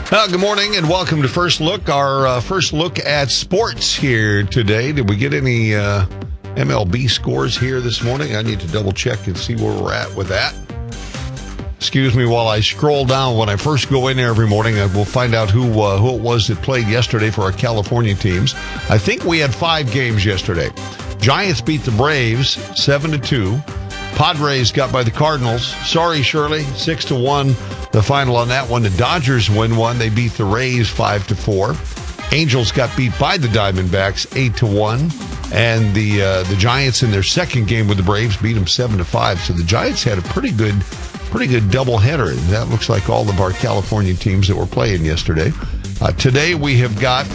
Good morning and welcome to First Look, our first look at sports here today. Did we get any MLB scores here this morning? I need to double check and see where we're at with that. Excuse me while I scroll down. When I first go in there every morning, I will find out who it was that played yesterday for our California teams. I think we had 5 games yesterday. Giants beat the Braves 7-2. Padres got by the Cardinals. Sorry, Shirley, 6-1. The final on that one. The Dodgers win one. They beat the Rays 5-4. Angels got beat by the Diamondbacks 8-1. And the Giants in their second game with the Braves beat them 7-5. So the Giants had a pretty good doubleheader. And that looks like all of our California teams that were playing yesterday. Today we have got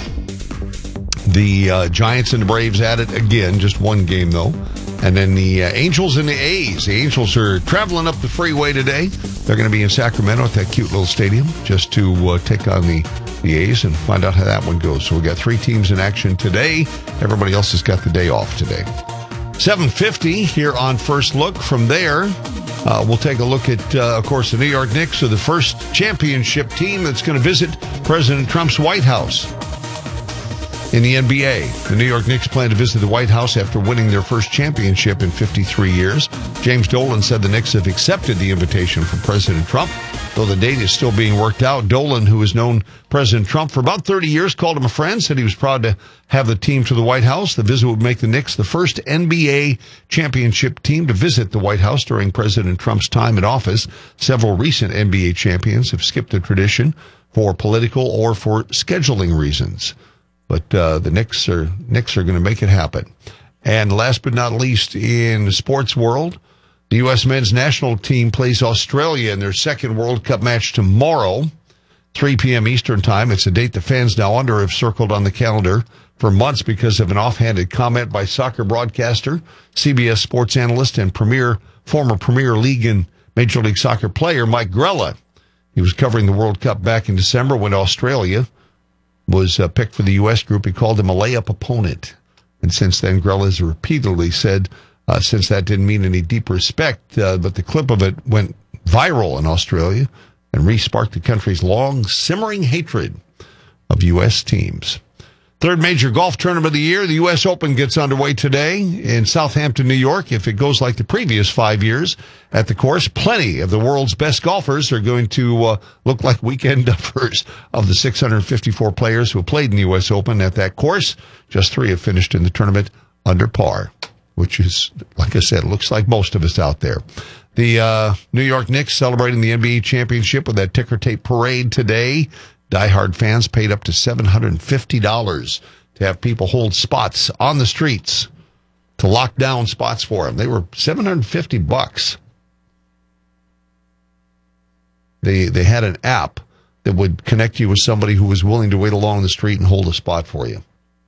the Giants and the Braves at it again. Just one game though. And then the Angels and the A's. The Angels are traveling up the freeway today. They're going to be in Sacramento at that cute little stadium just to take on the A's and find out how that one goes. So we got 3 teams in action today. Everybody else has got the day off today. 7:50 here on First Look. From there, we'll take a look at, of course, the New York Knicks are the first championship team that's going to visit President Trump's White House. In the NBA, the New York Knicks plan to visit the White House after winning their first championship in 53 years. James Dolan said the Knicks have accepted the invitation from President Trump, though the date is still being worked out. Dolan, who has known President Trump for about 30 years, called him a friend, said he was proud to have the team to the White House. The visit would make the Knicks the first NBA championship team to visit the White House during President Trump's time in office. Several recent NBA champions have skipped the tradition for political or for scheduling reasons. But the Knicks are going to make it happen. And last but not least, in the sports world, the U.S. men's national team plays Australia in their second World Cup match tomorrow, 3 p.m. Eastern time. It's a date the fans now under have circled on the calendar for months because of an offhanded comment by soccer broadcaster, CBS sports analyst, and former Premier League and Major League Soccer player Mike Grella. He was covering the World Cup back in December when Australia was picked for the U.S. group. He called him a layup opponent. And since then, Grella has repeatedly said, since that didn't mean any deep respect, but the clip of it went viral in Australia and re-sparked the country's long, simmering hatred of U.S. teams. Third major golf tournament of the year, the U.S. Open gets underway today in Southampton, New York. If it goes like the previous 5 years at the course, plenty of the world's best golfers are going to look like weekend dumpers. Of the 654 players who have played in the U.S. Open at that course, just 3 have finished in the tournament under par, which is, like I said, looks like most of us out there. The New York Knicks celebrating the NBA championship with that ticker tape parade today. Diehard fans paid up to $750 to have people hold spots on the streets to lock down spots for them. They were $750. They had an app that would connect you with somebody who was willing to wait along the street and hold a spot for you.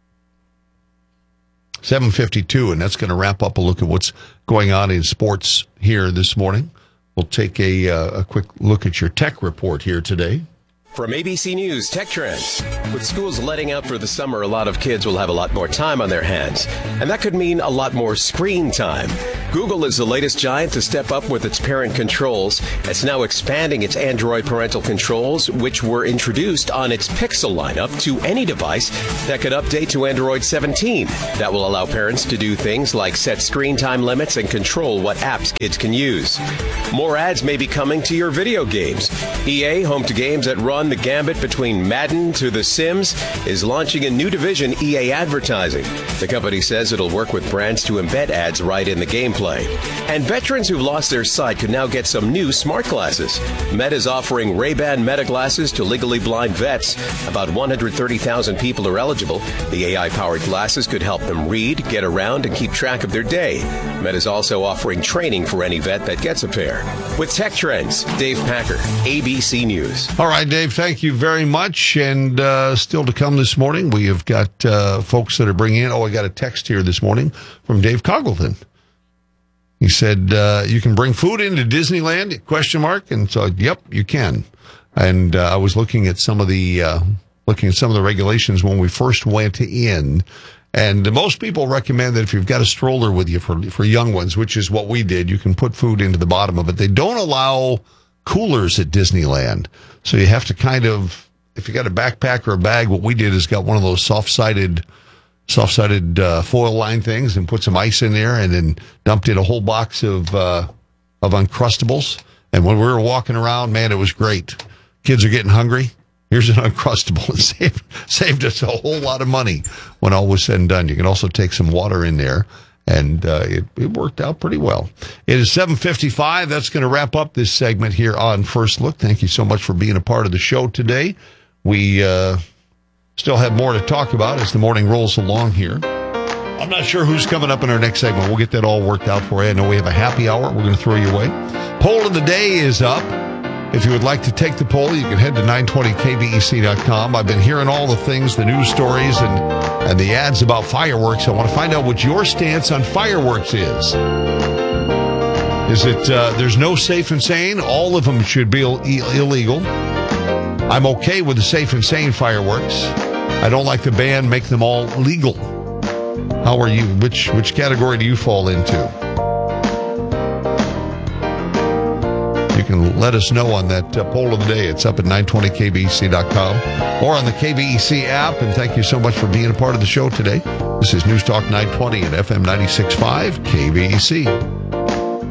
7:52, and that's going to wrap up a look at what's going on in sports here this morning. We'll take a quick look at your tech report here today. From ABC News Tech Trends. With schools letting out for the summer, a lot of kids will have a lot more time on their hands. And that could mean a lot more screen time. Google is the latest giant to step up with its parent controls. It's now expanding its Android parental controls, which were introduced on its Pixel lineup, to any device that could update to Android 17. That will allow parents to do things like set screen time limits and control what apps kids can use. More ads may be coming to your video games. EA, home to games that run the gambit between Madden to The Sims, is launching a new division, EA Advertising. The company says it'll work with brands to embed ads right in the gameplay. And veterans who've lost their sight could now get some new smart glasses. Meta's offering Ray-Ban Meta glasses to legally blind vets. About 130,000 people are eligible. The AI-powered glasses could help them read, get around, and keep track of their day. Meta's also offering training for any vet that gets a pair. With Tech Trends, Dave Packer, ABC News. All right, Dave, thank you very much. And still to come this morning, we have got folks that are bringing in. I got a text here this morning from Dave Congleton. He said, you can bring food into Disneyland, ? And so, yep, you can. And I was looking at some of the regulations when we first went in. And most people recommend that if you've got a stroller with you for young ones, which is what we did, you can put food into the bottom of it. They don't allow coolers at Disneyland. So you have to kind of if you got a backpack or a bag, what we did is got one of those soft-sided foil line things and put some ice in there, and then dumped in a whole box of Uncrustables. And when we were walking around, man, it was great. Kids are getting hungry. Here's an Uncrustable. It saved us a whole lot of money when all was said and done. You can also take some water in there, and it worked out pretty well. It is 7:55. That's going to wrap up this segment here on First Look. Thank you so much for being a part of the show today. We still have more to talk about as the morning rolls along here. I'm not sure who's coming up in our next segment. We'll get that all worked out for you. I know we have a happy hour we're going to throw your way. Poll of the day is up. If you would like to take the poll, you can head to 920kbec.com. I've been hearing all the things, the news stories, and the ads about fireworks. I want to find out what your stance on fireworks is. Is it there's no safe and sane? All of them should be illegal. I'm okay with the safe and sane fireworks. I don't like the ban, make them all legal. How are you? Which category do you fall into? You can let us know on that poll of the day. It's up at 920kbec.com or on the KBEC app. And thank you so much for being a part of the show today. This is News Talk 920 and FM 96.5 KBEC.